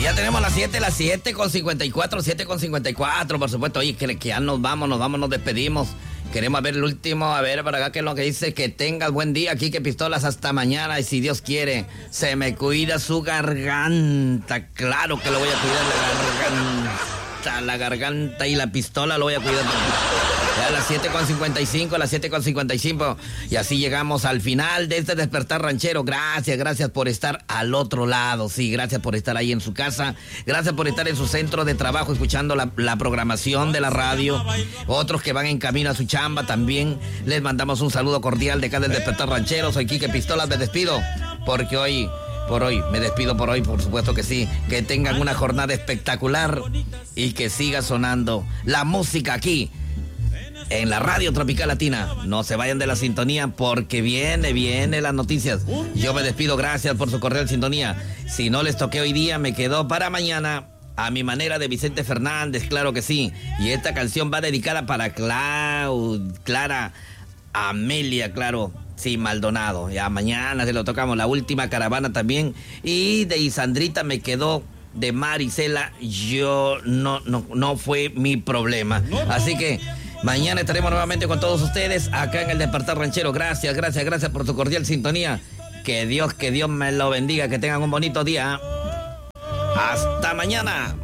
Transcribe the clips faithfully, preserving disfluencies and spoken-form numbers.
Ya tenemos las siete, las siete con cincuenta y cuatro, siete con cincuenta y cuatro, por supuesto. Oye, que, que ya nos vamos, nos vamos, nos despedimos. Queremos ver el último, a ver para acá qué es lo que dice. Que tengas buen día, aquí que Pistolas hasta mañana. Y si Dios quiere, se me cuida su garganta. Claro que lo voy a cuidar, la garganta, la garganta y la pistola lo voy a cuidar. Ya a las siete con cincuenta y cinco, a las siete con cincuenta y cinco. Y así llegamos al final de este Despertar Ranchero. Gracias, gracias por estar al otro lado. Sí, gracias por estar ahí en su casa. Gracias por estar en su centro de trabajo escuchando la, la programación de la radio. Otros que van en camino a su chamba también. Les mandamos un saludo cordial de acá del Despertar Ranchero. Soy Quique Pistolas, me despido porque hoy... Por hoy, me despido por hoy, por supuesto que sí. Que tengan una jornada espectacular y que siga sonando la música aquí en la Radio Tropical Latina. No se vayan de la sintonía porque viene, viene las noticias. Yo me despido, gracias por su cordial sintonía. Si no les toqué hoy día, me quedó para mañana. A mi manera, de Vicente Fernández, claro que sí. Y esta canción va dedicada para Clau, Clara Amelia, claro. Sí, Maldonado. Ya mañana se lo tocamos. La última caravana también. Y de Isandrita me quedó de Marisela. Yo no, no, no fue mi problema. Así que mañana estaremos nuevamente con todos ustedes acá en el Despertar Ranchero. Gracias, gracias, gracias por tu cordial sintonía. Que Dios, que Dios me lo bendiga. Que tengan un bonito día. Hasta mañana.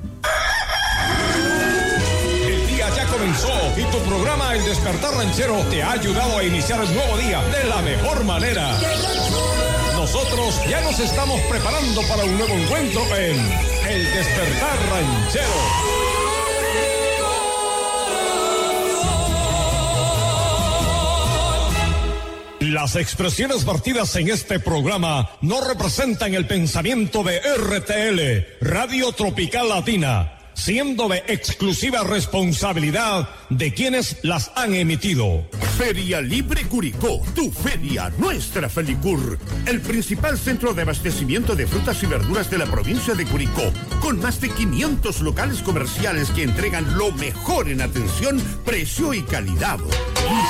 Ya comenzó y tu programa El Despertar Ranchero te ha ayudado a iniciar el nuevo día de la mejor manera. Nosotros ya nos estamos preparando para un nuevo encuentro en El Despertar Ranchero. Las expresiones vertidas en este programa no representan el pensamiento de R T L, Radio Tropical Latina, siendo de exclusiva responsabilidad de quienes las han emitido. Feria Libre Curicó, tu feria, nuestra Felicur, el principal centro de abastecimiento de frutas y verduras de la provincia de Curicó, con más de quinientos locales comerciales que entregan lo mejor en atención, precio y calidad.